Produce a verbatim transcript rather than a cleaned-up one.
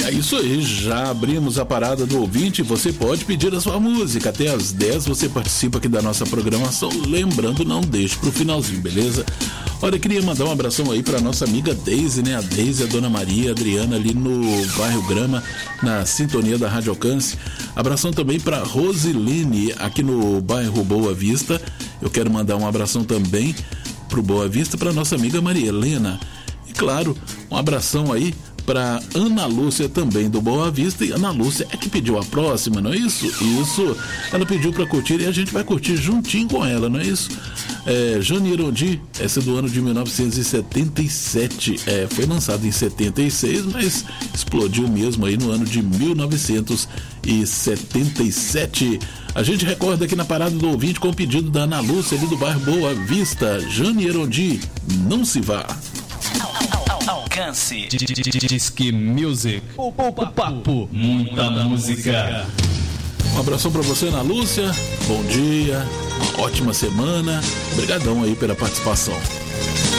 É isso aí, já abrimos a parada do ouvinte. Você pode pedir a sua música. Até às dez você participa aqui da nossa programação. Lembrando, não deixe pro finalzinho, beleza? Olha, eu queria mandar um abração aí pra nossa amiga Deise, né? A Deise, a Dona Maria, a Adriana ali no bairro Grama, na sintonia da Rádio Alcance. Abração também pra Rosilene, aqui no bairro Boa Vista. Eu quero mandar um abração também pro Boa Vista, pra nossa amiga Maria Helena. E claro, um abração aí para Ana Lúcia também do Boa Vista. E Ana Lúcia é que pediu a próxima, não é isso? Isso, ela pediu para curtir e a gente vai curtir juntinho com ela, não é isso? É, Jane Irondi, essa é do ano de mil novecentos e setenta e sete, é, foi lançada em setenta e seis, mas explodiu mesmo aí no ano de mil novecentos e setenta e sete. A gente recorda aqui na parada do ouvinte com o pedido da Ana Lúcia ali do bairro Boa Vista. Jane Irondi, Não Se Vá. Alcance Disque Music. O papo, muita música. Um abração pra você, Ana Lúcia. Bom dia, uma ótima semana. Obrigadão aí pela participação.